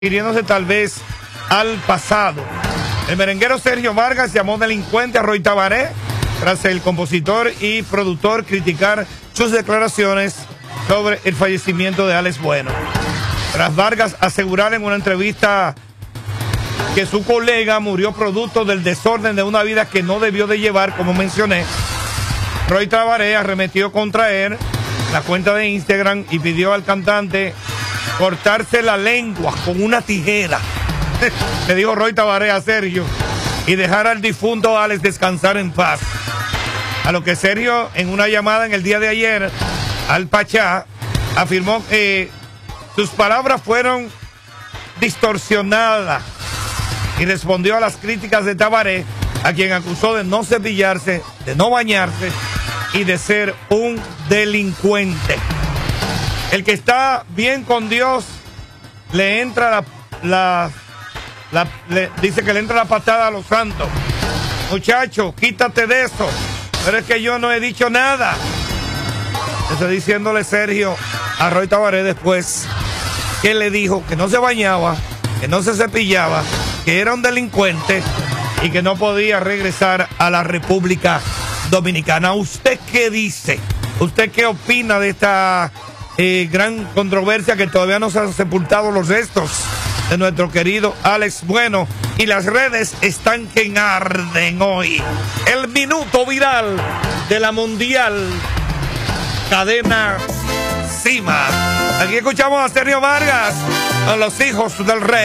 refiriéndose tal vez al pasado. El merenguero Sergio Vargas llamó delincuente a Roy Tabaré tras el compositor y productor criticar sus declaraciones sobre el fallecimiento de Alex Bueno. Tras Vargas asegurar en una entrevista que su colega murió producto del desorden de una vida que no debió de llevar, como mencioné, Roy Tabaré arremetió contra él la cuenta de Instagram y pidió al cantante cortarse la lengua con una tijera. Le dijo Roy Tabaré a Sergio, y dejar al difunto Alex descansar en paz. A lo que Sergio, en una llamada en el día de ayer al Pachá, afirmó que sus palabras fueron distorsionadas y respondió a las críticas de Tabaré, a quien acusó de no cepillarse, de no bañarse y de ser un delincuente. El que está bien con Dios le entra dice que le entra la patada a los santos. Muchacho, quítate de eso. Pero es que yo no he dicho nada. Estoy diciéndole Sergio a Roy Tabaré después que le dijo que no se bañaba, que no se cepillaba, que era un delincuente y que no podía regresar a la República Dominicana. ¿Usted qué dice? ¿Usted qué opina de esta gran controversia que todavía no se han sepultado los restos de nuestro querido Alex Bueno? Y las redes están que arden hoy. El minuto viral de la mundial cadena Cima. Aquí escuchamos a Sergio Vargas, a los hijos del rey.